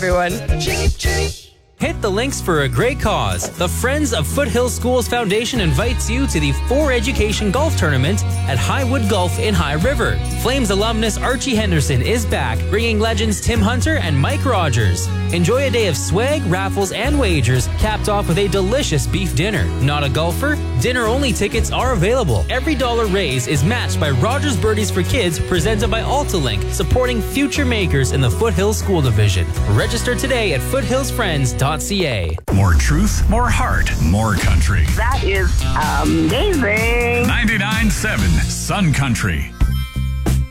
everyone. Hit the links for a great cause. The Friends of Foothills Schools Foundation invites you to the For Education Golf Tournament at Highwood Golf in High River. Flames alumnus Archie Henderson is back, bringing legends Tim Hunter and Mike Rogers. Enjoy a day of swag, raffles, and wagers, capped off with a delicious beef dinner. Not a golfer? Dinner-only tickets are available. Every dollar raised is matched by Rogers Birdies for Kids, presented by AltaLink, supporting future makers in the Foothills School Division. Register today at foothillsfriends.ca. More truth, more heart, more country. That is amazing. 99.7 Sun Country.